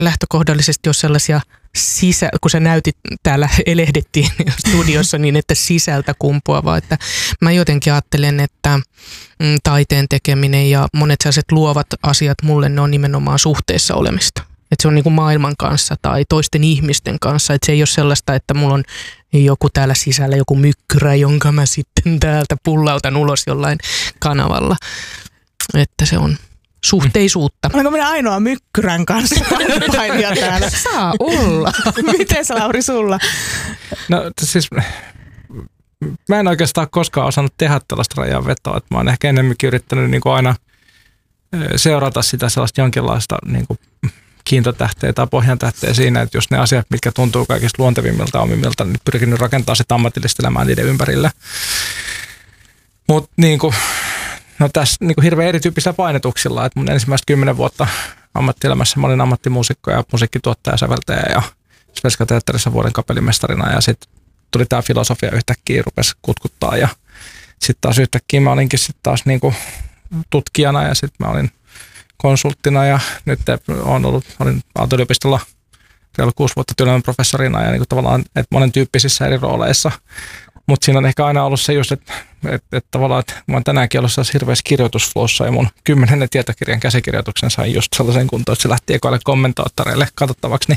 lähtökohdallisesti ole sellaisia kun sä näytit täällä, elehdittiin studiossa niin, että sisältä kumpuavaa, että mä jotenkin ajattelen, että taiteen tekeminen ja monet sellaiset luovat asiat mulle, ne on nimenomaan suhteessa olemista. Että se on niin kuin maailman kanssa tai toisten ihmisten kanssa, että se ei ole sellaista, että mulla on joku täällä sisällä, joku mykkyrä, jonka mä sitten täältä pullautan ulos jollain kanavalla, että se on suhteisuutta. Olenko minä ainoa mykkyrän kanssa painija täällä? Saa olla. Miten se, Lauri, sulla? No siis mä en oikeastaan koskaan osannut tehdä tällaista rajanvetoa. Mä oon ehkä enemmänkin yrittänyt niin kuin aina seurata sitä sellaista jonkinlaista niin kuin kiintotähteä tai pohjantähteä siinä, että just ne asiat, mitkä tuntuu kaikista luontevimmilta omimmilta, niin pyrkinyt rakentamaan sitä ammatillista elämää niiden ympärillä. Mutta niin kuin no tässä niin hirveän erityyppisillä painetuksilla, että mun ensimmäistä 10 vuotta ammattielämässä mä olin ammattimuusikko ja musiikkituottaja, säveltäjä ja Svenska Teatterissa vuoden kapellimestarina ja sitten tuli tää filosofia yhtäkkiä, rupesi kutkuttaa ja sitten taas yhtäkkiä mä olinkin sitten taas niinku tutkijana ja sitten mä olin konsulttina ja nyt olin Aalto-yliopistolla reilu 6 vuotta työelämän professorina ja niinku tavallaan monen tyyppisissä eri rooleissa. Mutta siinä on ehkä aina ollut se just, että tavallaan, että mä oon tänäänkin ollut sellaisessa hirveässä kirjoitusflowssa ja mun 10. tietokirjan käsikirjoituksen sain just sellaisen kuntoon, että se lähti ekoille kommentaattoreille katsottavaksi,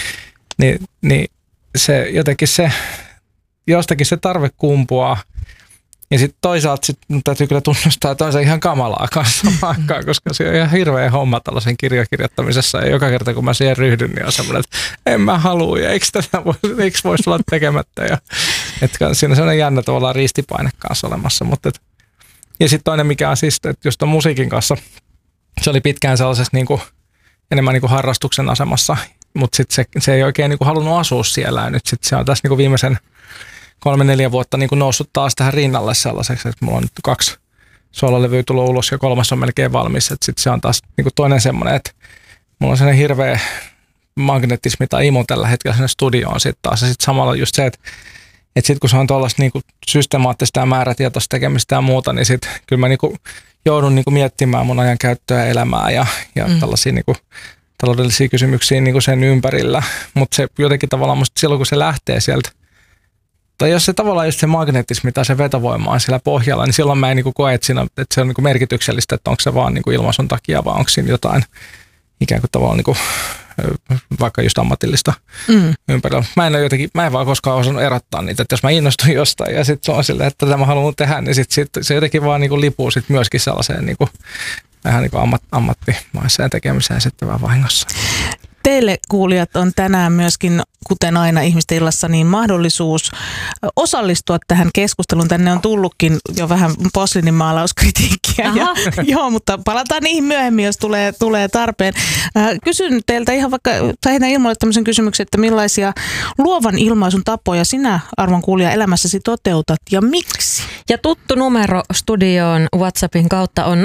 niin se jotenkin jostakin se tarve kumpuaa. Ja sitten toisaalta täytyy kyllä tunnustaa, että on se ihan kamalaa kanssa aikaan, koska se on ihan hirveä homma tällaisen kirjan kirjoittamisessa. Ja joka kerta kun mä siihen ryhdyn, niin on semmoinen, että en mä halua ja eikö voisi olla tekemättä. Ja, että siinä on sellainen jännä tavallaan ristipaine kanssa olemassa. Ja sitten toinen mikä on siis, että just ton musiikin kanssa, se oli pitkään sellaisessa enemmän harrastuksen asemassa, mutta sitten se ei oikein halunnut asua siellä. Ja nyt sitten se on tässä viimeisen 3-4 vuotta noussut taas tähän rinnalle sellaiseksi, että mulla on nyt 2 soololevyä tullut ulos ja 3 on melkein valmis. Että sitten se on taas toinen semmoinen, että mulla on sellainen hirveä magnetismi tai imu tällä hetkellä sinne studioon sitten taas. Ja sitten samalla just se, että sitten kun se on tuollaista systemaattista ja määrätietoista tekemistä ja muuta, niin sitten kyllä mä joudun miettimään mun ajan käyttöä ja elämää ja tällaisia taloudellisia kysymyksiä sen ympärillä. Mutta se jotenkin tavallaan musta silloin, kun se lähtee sieltä, tai jos se tavallaan just se magnetismi tai se vetovoima on siellä pohjalla, niin silloin mä en koe, että se on merkityksellistä, että onko se vaan ilmaisun takia, vai onko siinä jotain ikään kuin tavallaan vaikka just ammatillista ympärillä. Mä en vaan koskaan osannut erottaa niitä, että jos mä innostun jostain ja sitten se on silleen, että tätä mä haluan tehdä, niin sit se jotenkin vaan lipuu sit myöskin sellaiseen vähän ammattimaiseen tekemiseen sitten vähän vahingossa. Teille kuulijat on tänään myöskin, kuten aina ihmisten illassa, niin mahdollisuus osallistua tähän keskusteluun. Tänne on tullutkin jo vähän Poslinin maalauskritiikkiä. Joo, mutta palataan niihin myöhemmin, jos tulee tarpeen. Kysyn teiltä ihan vaikka, tai heitän ilmoille tämmöisen kysymyksen, että millaisia luovan ilmaisun tapoja sinä, arvon kuulija, elämässäsi toteutat ja miksi? Ja tuttu numero studioon WhatsAppin kautta on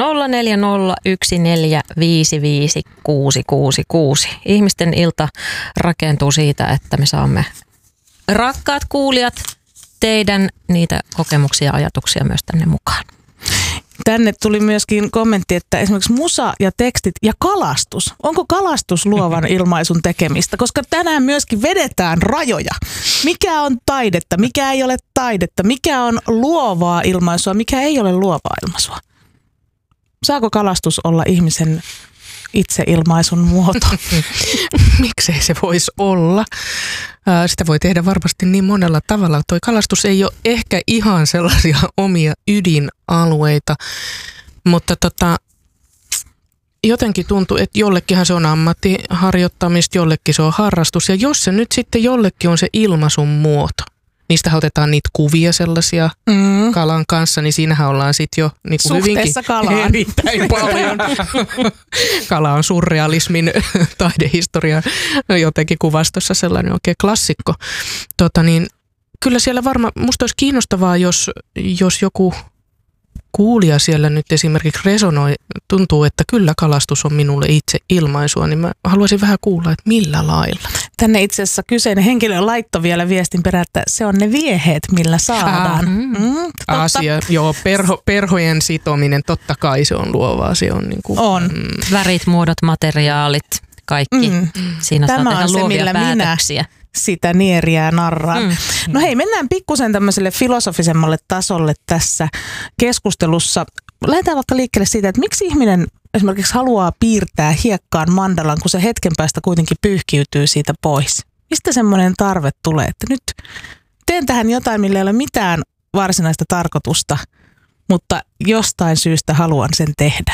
0401455666. Ihmisten ilta rakentuu siitä, että me saamme, rakkaat kuulijat, teidän niitä kokemuksia ja ajatuksia myös tänne mukaan. Tänne tuli myöskin kommentti, että esimerkiksi musa ja tekstit ja kalastus. Onko kalastus luovan ilmaisun tekemistä? Koska tänään myöskin vedetään rajoja. Mikä on taidetta, mikä ei ole taidetta, mikä on luovaa ilmaisua, mikä ei ole luovaa ilmaisua? Saako kalastus olla ihmisen itseilmaisun muoto? Miksei se voisi olla? Sitä voi tehdä varmasti niin monella tavalla. Toi kalastus ei ole ehkä ihan sellaisia omia ydinalueita, mutta jotenkin tuntuu, että jollekinhan se on ammattiharjoittamista, jollekin se on harrastus. Ja jos se nyt sitten jollekin on se ilmaisun muoto, niistä otetaan niitä kuvia sellaisia kalan kanssa, niin siinähän ollaan sitten jo suhteessa kalaan erittäin paljon. Kala on surrealismin taidehistoria jotenkin kuvastossa sellainen oikein klassikko. Kyllä siellä varmaan, musta olisi kiinnostavaa, jos joku kuulija siellä nyt esimerkiksi resonoi, tuntuu, että kyllä kalastus on minulle itse ilmaisua, niin mä haluaisin vähän kuulla, että millä lailla. Tänne itse asiassa kyseinen henkilö laittoi vielä viestin perään, että se on ne vieheet, millä saadaan. Asia, joo, perhojen sitominen, totta kai se on luovaa. Se on on. Värit, muodot, materiaalit, kaikki. Siinä Tämä saa tehdä on se, luovia millä päätöksiä. sitä nieriää narraan. No hei, mennään pikkusen tämmöiselle filosofisemmalle tasolle tässä keskustelussa. Lähdetään vaikka liikkeelle siitä, että miksi ihminen esimerkiksi haluaa piirtää hiekkaan mandalan, kun se hetken päästä kuitenkin pyyhkiytyy siitä pois. Mistä semmoinen tarve tulee, että nyt teen tähän jotain, millä ei ole mitään varsinaista tarkoitusta, mutta jostain syystä haluan sen tehdä.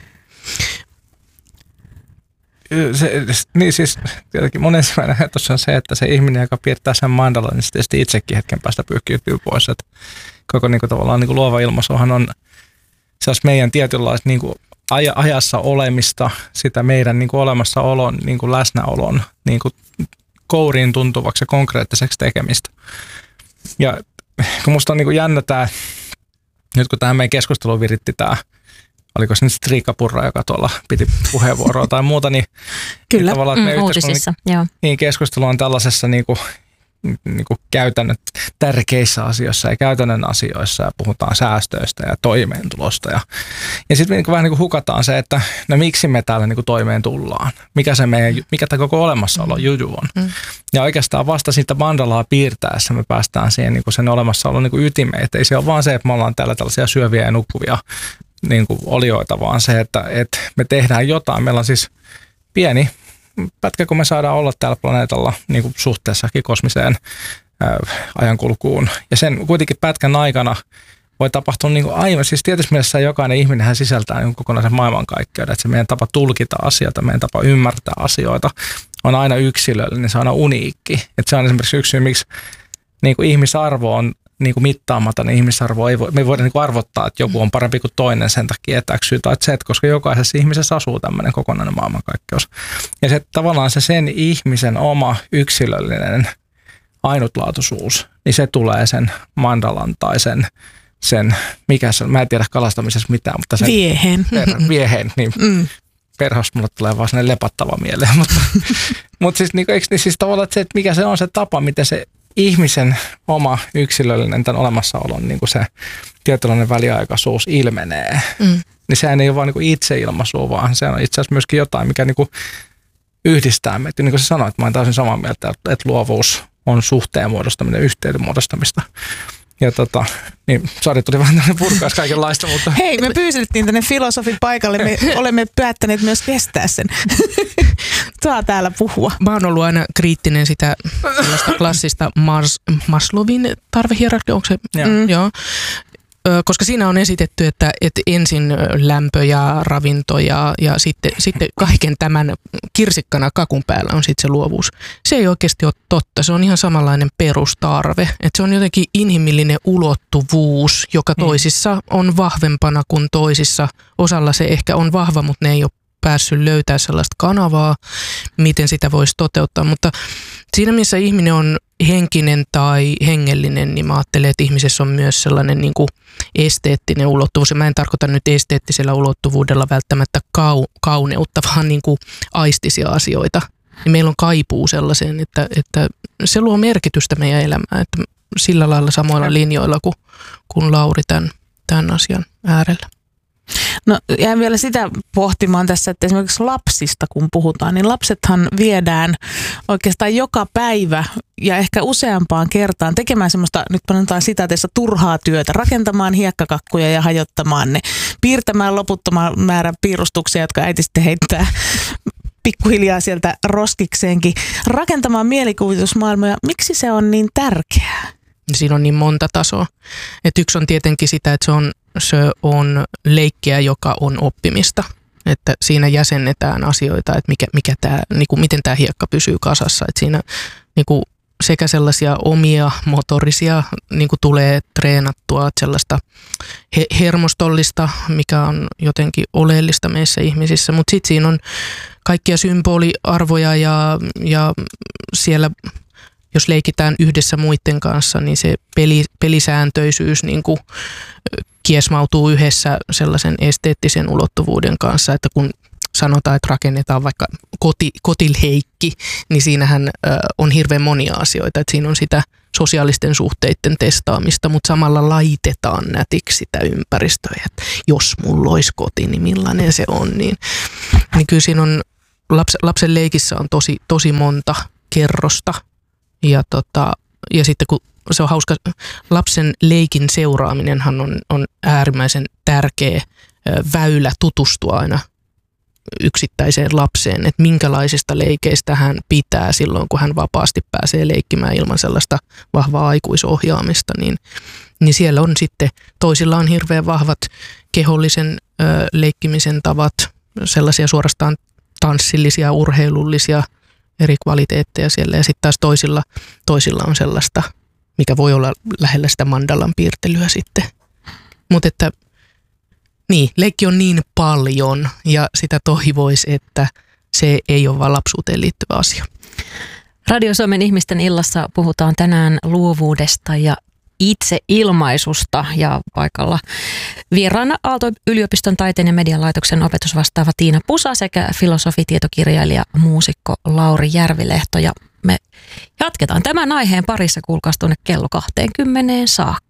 Niin siis tietenkin mun ensimmäinen ajatus on se, että se ihminen, joka piirtää sen mandalan, niin sitten itsekin hetken päästä pyyhkiytyy pois. Että koko niin kuin, tavallaan niin kuin luova ilmaisuhan on sellaista meidän tietynlaista niin kuin ajassa olemista, sitä meidän niin kuin olemassaolon, niin kuin läsnäolon niin kuin kouriin tuntuvaksi ja konkreettiseksi tekemistä. Ja kun musta on niin kuin jännä tämä, nyt kun tähän meidän keskusteluun viritti tämä, oliko se nyt Riikka Purra, joka tuolla piti puheenvuoroa tai muuta, niin Kyllä. Tavallaan, että Uutisissa, joo. Niin keskustelu on tällaisessa niin kuin käytännön tärkeissä asioissa ja käytännön asioissa ja puhutaan säästöistä ja toimeentulosta. Ja sitten niin vähän niin kuin hukataan se, että no miksi me täällä niin kuin toimeen tullaan, mikä tämä koko olemassaolo juju on. Ja oikeastaan vasta siitä mandalaa piirtäessä me päästään siihen niin kuin sen olemassaolon niin kuin ytimeen, että ei se ole vaan se, että me ollaan täällä tällaisia syöviä ja nukkuvia niin kuin olioita, vaan se, että me tehdään jotain. Meillä on siis pieni pätkä, kun me saadaan olla täällä planeetalla niin kuin suhteessakin kosmiseen ajankulkuun. Ja sen kuitenkin pätkän aikana voi tapahtua niin kuin aivan, siis tietysti mielessä jokainen ihminenhän sisältää niin kokonaisen maailmankaikkeuden, että se meidän tapa tulkita asioita, meidän tapa ymmärtää asioita on aina yksilöllinen, se on aina uniikki. Että se on esimerkiksi yksi syy, miksi niin kuin ihmisarvo on niin kuin mittaamaton, niin ihmisarvo me ei voida niin kuin arvottaa, että joku on parempi kuin toinen sen takia, että X tai Z, koska jokaisessa ihmisessä asuu tämmöinen kokonainen maailmankaikkeus. Ja se tavallaan se sen ihmisen oma yksilöllinen ainutlaatuisuus, niin se tulee sen mandalan tai sen mikä se on, mä en tiedä kalastamisessa mitään, mutta sen vieheen, niin perhosta mulle tulee vaan sellainen lepattava mieleen, mutta siis, niin, eikö, niin siis tavallaan että se, että mikä se on se tapa, miten se ihmisen oma yksilöllinen tämän olemassaolon niin kuin se tietynlainen väliaikaisuus ilmenee, niin sehän ei ole vain niin kuin itseilmaisu, vaan se on itse asiassa myöskin jotain, mikä niin kuin yhdistää meitä. Niin kuin sä sanoit, mä olen täysin samaa mieltä, että luovuus on suhteen muodostaminen, yhteyden muodostamista. Ja niin Sari tuli vähän tämmöinen purkaus kaikenlaista, mutta... Hei, me pyysettiin tänne filosofin paikalle, me olemme päättäneet myös kestää sen. Saa täällä puhua. Mä oon ollut aina kriittinen sitä klassista Maslowin tarvehierarkia, onko se? Joo. Koska siinä on esitetty, että ensin lämpö ja ravinto ja sitten kaiken tämän kirsikkana kakun päällä on sitten se luovuus. Se ei oikeasti ole totta. Se on ihan samanlainen perustarve. Että se on jotenkin inhimillinen ulottuvuus, joka toisissa on vahvempana kuin toisissa. Osalla se ehkä on vahva, mutta ne ei ole päässyt löytää sellaista kanavaa, miten sitä voisi toteuttaa. Mutta siinä missä ihminen on henkinen tai hengellinen, niin mä ajattelen, että ihmisessä on myös sellainen niin kuin esteettinen ulottuvuus. Ja mä en tarkoita nyt esteettisellä ulottuvuudella välttämättä kauneutta, vaan niin kuin aistisia asioita. Ja meillä on kaipuu sellaiseen, että se luo merkitystä meidän elämään. Että sillä lailla samoilla linjoilla kuin Lauri tämän asian äärellä. No jään vielä sitä pohtimaan tässä, että esimerkiksi lapsista kun puhutaan, niin lapsethan viedään oikeastaan joka päivä ja ehkä useampaan kertaan tekemään semmoista, nyt panotaan sitaateissa, turhaa työtä, rakentamaan hiekkakakkuja ja hajottamaan ne, piirtämään loputtoman määrän piirustuksia, jotka äiti sitten heittää pikkuhiljaa sieltä roskikseenkin, rakentamaan mielikuvitusmaailmoja. Miksi se on niin tärkeää? Siinä on niin monta tasoa. Et yksi on tietenkin sitä, että se on leikkiä, joka on oppimista. Että siinä jäsennetään asioita, että mikä tää, niinku, miten tämä hiekka pysyy kasassa. Että siinä niinku, sekä sellaisia omia motorisia niinku, tulee treenattua, sellaista hermostollista, mikä on jotenkin oleellista meissä ihmisissä. Mutta sitten siinä on kaikkia symboliarvoja ja siellä... Jos leikitään yhdessä muiden kanssa, niin se pelisääntöisyys niin kuin kiesmautuu yhdessä sellaisen esteettisen ulottuvuuden kanssa, että kun sanotaan, että rakennetaan vaikka kotileikki, niin siinähän on hirveän monia asioita. Että siinä on sitä sosiaalisten suhteiden testaamista, mutta samalla laitetaan nätiksi sitä ympäristöä. Että jos mulla olisi koti, niin millainen se on. Niin kyllä siinä on lapsen leikissä on tosi monta kerrosta ja sitten kun se on hauska, lapsen leikin seuraaminenhan on äärimmäisen tärkeä väylä tutustua aina yksittäiseen lapseen, että minkälaisista leikeistä hän pitää silloin, kun hän vapaasti pääsee leikkimään ilman sellaista vahvaa aikuisohjaamista, niin siellä on sitten, toisilla on hirveän vahvat kehollisen leikkimisen tavat, sellaisia suorastaan tanssillisia, urheilullisia eri kvaliteetteja siellä, ja sitten taas toisilla on sellaista, mikä voi olla lähellä sitä mandalan piirtelyä sitten. Mutta että niin, leikki on niin paljon ja sitä toivoisi, että se ei ole vain lapsuuteen liittyvä asia. Radio Suomen ihmisten illassa puhutaan tänään luovuudesta ja itseilmaisusta ja paikalla vieraana Aalto-yliopiston taiteen ja median laitoksen opetusvastaava Tiina Pusa sekä filosofi, tietokirjailija, muusikko Lauri Järvilehto. Ja me jatketaan tämän aiheen parissa, kuulkaas tuonne kello 20 saakka.